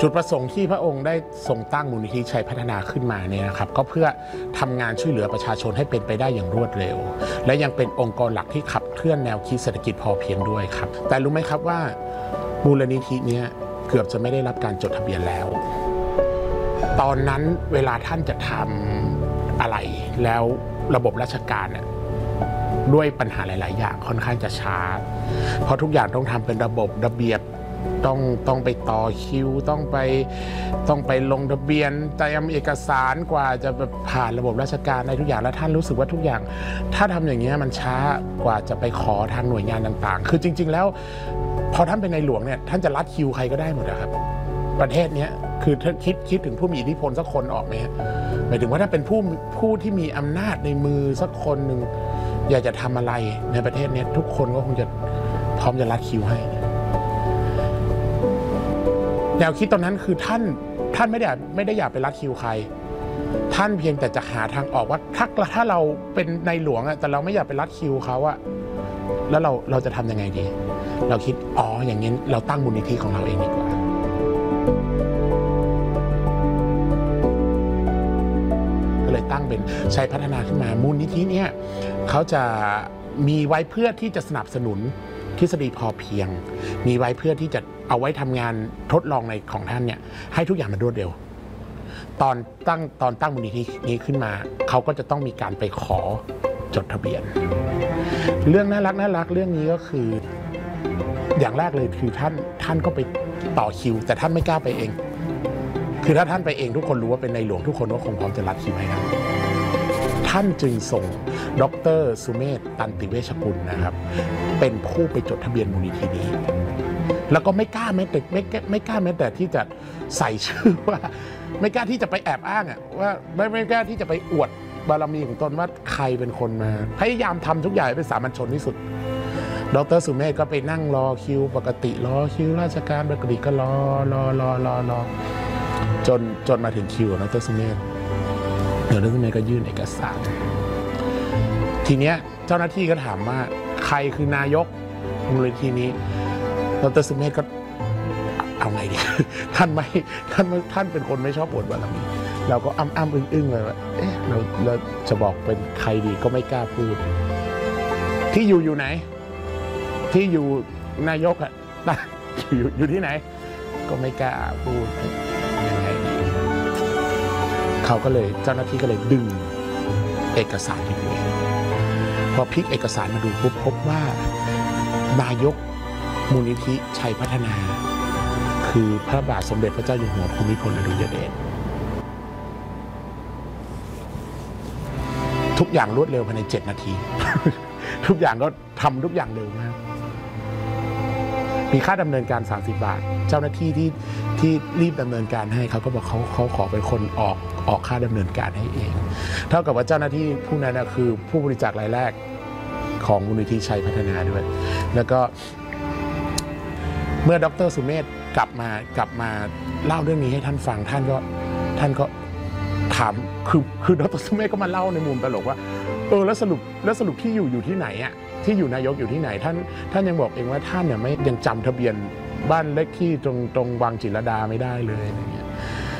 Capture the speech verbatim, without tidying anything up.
จุดประสงค์ที่พระองค์ได้ทรงตั้งมูลนิธิชัยพัฒนาขึ้นมาเนี่ยนะครับก็เพื่อทำงานช่วยเหลือประชาชนให้เป็นไปได้อย่างรวดเร็วและยังเป็นองค์กรหลักที่ขับเคลื่อนแนวคิดเศรษฐกิจพอเพียงด้วยครับแต่รู้ไหมครับว่ามูลนิธินี้เกือบจะไม่ได้รับการจดทะเบียนแล้วตอนนั้นเวลาท่านจะทำอะไรแล้วระบบราชการเนี่ยด้วยปัญหาหลายๆอย่างค่อนข้างจะช้าเพราะทุกอย่างต้องทำเป็นระบบระเบียบต้องต้องไปต่อคิวต้องไปต้องไปลงทะเบียนเตรียมเอกสารกว่าจะผ่านระบบราชการในทุกอย่างแล้วท่านรู้สึกว่าทุกอย่างถ้าทำอย่างนี้มันช้ากว่าจะไปขอทางหน่วยงานต่างๆคือจริงๆแล้วพอท่านเป็นในหลวงเนี่ยท่านจะรัดคิวใครก็ได้หมดนะครับประเทศนี้คือท่านคิดคิดถึงผู้มีอิทธิพลสักคนออกไหมฮะหมายถึงว่าถ้าเป็นผู้ผู้ที่มีอำนาจในมือสักคนหนึ่งอยากจะทำอะไรในประเทศนี้ทุกคนก็คงจะพร้อมจะรัดคิวให้แนวคิดตอนนั้นคือท่านท่านไม่ได้ไม่ได้อยากไปรัดคิวใครท่านเพียงแต่จะหาทางออกว่าถ้าถ้าเราเป็นในหลวงอะแต่เราไม่อยากไปรัดคิวเขาอะแล้วเราเราจะทำยังไงดีเราคิดอ๋ออย่างนี้เราตั้งมูลนิธิของเราเองดีกว่าก็เลยตั้งเป็นชัยพัฒนาขึ้นมามูลนิธิเนี้ยเขาจะมีไว้เพื่อที่จะสนับสนุนทฤษฎีพอเพียงมีไว้เพื่อที่จะเอาไว้ทำงานทดลองในของท่านเนี่ยให้ทุกอย่างมันรวดเร็วตอนตั้งตอนตั้งมูลนิธินี้ขึ้นมาเขาก็จะต้องมีการไปขอจดทะเบียนเรื่องน่ารักน่ารักเรื่องนี้ก็คืออย่างแรกเลยคือท่านท่านก็ไปต่อคิวแต่ท่านไม่กล้าไปเองคือถ้าท่านไปเองทุกคนรู้ว่าเป็นในหลวงทุกคนก็คงพร้อมจะรัดคิวให้ท่านท่านจึงส่งดร.สุเมธ ตันติเวชกุลนะครับเป็นผู้ไปจดทะเบียนมูลนิธินี้แล้วก็ไม่กล้าแม้แต่ไม่ไม่กล้าแม้แต่ที่จะใส่ชื่อว่าไม่กล้าที่จะไปแอบอ้างอ่ะว่าไม่ไม่กล้าที่จะไปอวดบารมีของตนว่าใครเป็นคนมาพยายามทำทุกอย่างให้เป็นสามัญชนที่สุดดร.สุเมธก็ไปนั่งรอคิวปกติรอคิวราชการปกติก็รอรอรอรอรอจนจนมาถึงคิวของดร.สุเมธเดี๋ยวดร.สุเมธก็ยื่นเอกสารทีเนี้ยเจ้าหน้าที่ก็ถามว่าใครคือนายกมูลนิธินี้ดร.สุเมธก็เอาไงดีท่านไม่ท่านท่านเป็นคนไม่ชอบอวดบารมีเราก็อ้ำอ้ำอึ้งอึ้งเลยว่าเอ๊ะเราเราจะบอกเป็นใครดีก็ไม่กล้าพูดที่อยู่อยู่ไหนที่อยู่นายกอ่ะอยู่อยู่ที่ไหนก็ไม่กล้าพูดยังไงดีเขาก็เลยเจ้าหน้าที่ก็เลยดึงเอกสารไปดูพอพลิกเอกสารมาดูปุ๊บพบว่านายกมูลนิธิชัยพัฒนาคือพระบาทสมเด็จพระเจ้าอยู่หัวภูมิพลอดุลยเดชทุกอย่างรวดเร็วภายในเจ็ดนาทีทุกอย่างก็ทำทุกอย่างเร็วมากมีค่าดำเนินการสามสิบบาทเจ้าหน้าที่ที่ที่รีบดำเนินการให้เขาก็บอกเขาเขาขอเป็นคนออกออกค่าดำเนินการให้เองเท่ากับว่าเจ้าหน้าที่ผู้นั้นคือผู้บริจาครายแรกของมูลนิธิชัยพัฒนาด้วยแล้วก็เมื่อดร.สุเมธกลับมากลับมาเล่าเรื่องนี้ให้ท่านฟังท่านก็ท่านก็ถามคือคือดร.สุเมธก็มาเล่าในมุมตลกว่าเออแล้วสรุปแล้วสรุปที่อยู่อยู่ที่ไหนอ่ะที่อยู่นายกอยู่ที่ไหนท่านท่านยังบอกเองว่าท่านเนี่ยไม่ยังจำทะเบียนบ้านเลขที่ตรงตรงวังจิตรลดาไม่ได้เลยอะไรเงี้ย